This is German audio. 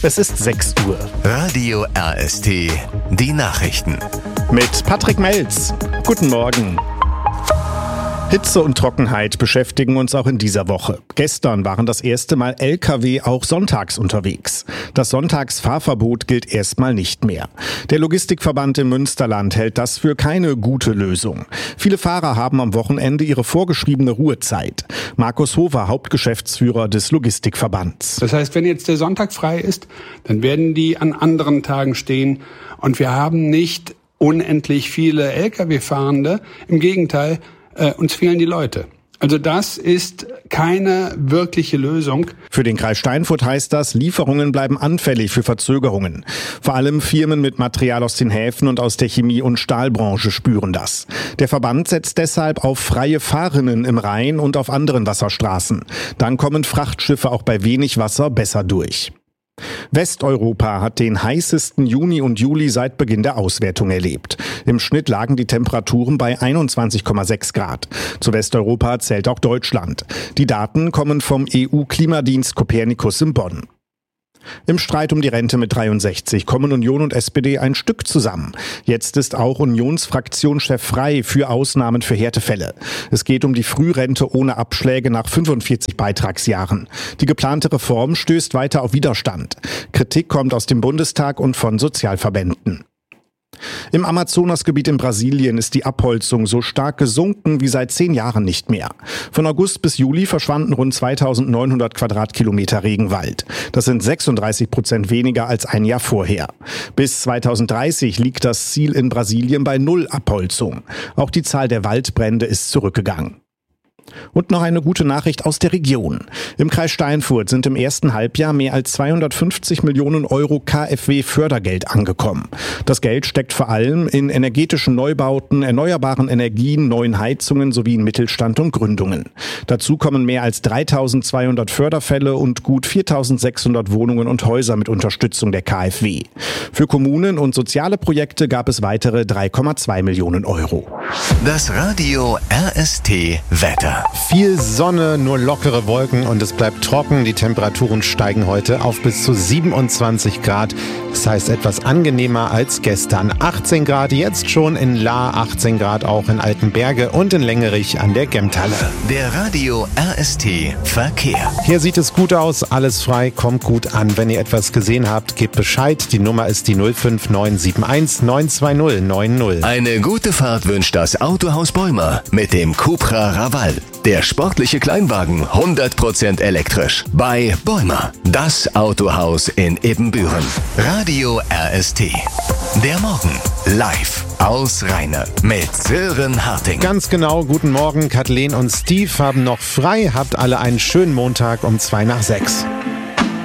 Es ist 6 Uhr. Radio RST, die Nachrichten. Mit Patrick Melz. Guten Morgen. Hitze und Trockenheit beschäftigen uns auch in dieser Woche. Gestern waren das erste Mal Lkw auch sonntags unterwegs. Das Sonntagsfahrverbot gilt erstmal nicht mehr. Der Logistikverband im Münsterland hält das für keine gute Lösung. Viele Fahrer haben am Wochenende ihre vorgeschriebene Ruhezeit. Markus Hofer, Hauptgeschäftsführer des Logistikverbands. Das heißt, wenn jetzt der Sonntag frei ist, dann werden die an anderen Tagen stehen. Und wir haben nicht unendlich viele Lkw-Fahrende. Im Gegenteil, uns fehlen die Leute. Also das ist keine wirkliche Lösung. Für den Kreis Steinfurt heißt das, Lieferungen bleiben anfällig für Verzögerungen. Vor allem Firmen mit Material aus den Häfen und aus der Chemie- und Stahlbranche spüren das. Der Verband setzt deshalb auf freie Fahrrinnen im Rhein und auf anderen Wasserstraßen. Dann kommen Frachtschiffe auch bei wenig Wasser besser durch. Westeuropa hat den heißesten Juni und Juli seit Beginn der Auswertung erlebt. Im Schnitt lagen die Temperaturen bei 21,6 Grad. Zu Westeuropa zählt auch Deutschland. Die Daten kommen vom EU-Klimadienst Copernicus in Bonn. Im Streit um die Rente mit 63 kommen Union und SPD ein Stück zusammen. Jetzt ist auch Unionsfraktionschef Frey für Ausnahmen für Härtefälle. Es geht um die Frührente ohne Abschläge nach 45 Beitragsjahren. Die geplante Reform stößt weiter auf Widerstand. Kritik kommt aus dem Bundestag und von Sozialverbänden. Im Amazonasgebiet in Brasilien ist die Abholzung so stark gesunken wie seit 10 Jahren nicht mehr. Von August bis Juli verschwanden rund 2900 Quadratkilometer Regenwald. Das sind 36% weniger als ein Jahr vorher. Bis 2030 liegt das Ziel in Brasilien bei 0 Abholzung. Auch die Zahl der Waldbrände ist zurückgegangen. Und noch eine gute Nachricht aus der Region. Im Kreis Steinfurt sind im ersten Halbjahr mehr als 250 Millionen Euro KfW-Fördergeld angekommen. Das Geld steckt vor allem in energetischen Neubauten, erneuerbaren Energien, neuen Heizungen sowie in Mittelstand und Gründungen. Dazu kommen mehr als 3200 Förderfälle und gut 4600 Wohnungen und Häuser mit Unterstützung der KfW. Für Kommunen und soziale Projekte gab es weitere 3,2 Millionen Euro. Das Radio RST Wetter. Viel Sonne, nur lockere Wolken und es bleibt trocken. Die Temperaturen steigen heute auf bis zu 27 Grad. Das heißt etwas angenehmer als gestern. 18 Grad jetzt schon in Lahr, 18 Grad auch in Altenberge und in Längerich an der Gemmtalle. Der Radio RST Verkehr. Hier sieht es gut aus, alles frei, kommt gut an. Wenn ihr etwas gesehen habt, gebt Bescheid. Die Nummer ist die 05971 920 90. Eine gute Fahrt wünscht das Autohaus Bäumer mit dem Cupra Raval. Der sportliche Kleinwagen 100% elektrisch. Bei Bäumer, das Autohaus in Ebenbüren. Radio RST. Der Morgen live aus Rheine mit Sören Harting. Ganz genau, guten Morgen. Kathleen und Steve haben noch frei. Habt alle einen schönen Montag um 5:55.